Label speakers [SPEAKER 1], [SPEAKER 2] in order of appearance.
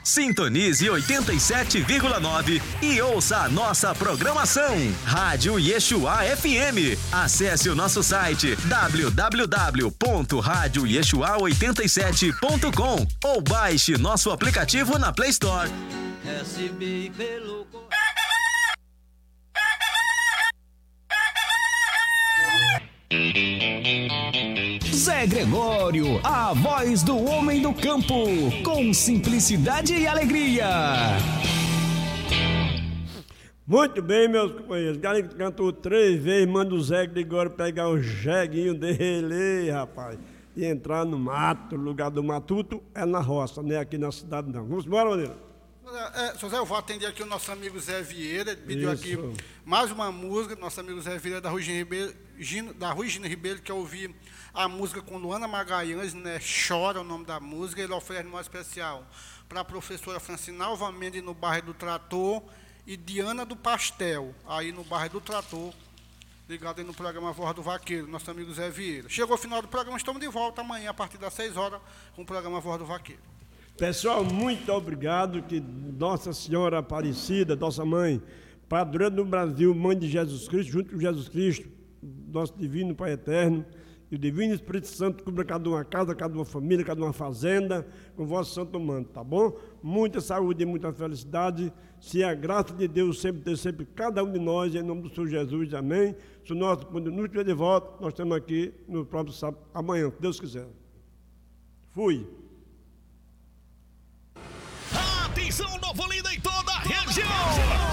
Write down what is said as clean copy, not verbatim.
[SPEAKER 1] Sintonize 87,9 e ouça a nossa programação. Rádio Yeshua FM. Acesse o nosso site www.radioyeshua87.com ou baixe nosso aplicativo na Play Store.
[SPEAKER 2] Zé Gregório, a voz do homem do campo, com simplicidade e alegria.
[SPEAKER 3] Muito bem, meus companheiros. O cara que cantou 3 vezes, manda o Zé Gregório pegar o jeguinho dele, rapaz, e entrar no mato. O lugar do matuto é na roça, não é aqui na cidade, não. Vamos embora, Maneira?
[SPEAKER 4] Seu Zé, eu vou atender aqui o nosso amigo Zé Vieira. Ele pediu aqui mais uma música. Nosso amigo Zé Vieira da Rui Gino Ribeiro, que eu ouvi a música com Luana Magalhães, né? Chora o nome da música. Ele oferece uma especial para a professora Francinalva Mendes no bairro do Trator e Diana do Pastel, aí no bairro do Trator, ligado aí no programa Voz do Vaqueiro, nosso amigo Zé Vieira. Chegou o final do programa, estamos de volta amanhã a partir das 6 horas com o programa Voz do Vaqueiro.
[SPEAKER 3] Pessoal, muito obrigado, que Nossa Senhora Aparecida, nossa mãe, padroeira do Brasil, mãe de Jesus Cristo, junto com Jesus Cristo, nosso divino Pai Eterno, e o divino Espírito Santo cubra cada uma casa, cada uma família, cada uma fazenda, com o vosso santo manto, tá bom? Muita saúde e muita felicidade, se a graça de Deus ter sempre cada um de nós, em nome do Senhor Jesus, amém? Se o nosso, quando nos tiver de volta, nós estamos aqui no próprio sábado, amanhã, se Deus quiser. Fui.
[SPEAKER 2] Atenção, Nova Olinda e toda a região!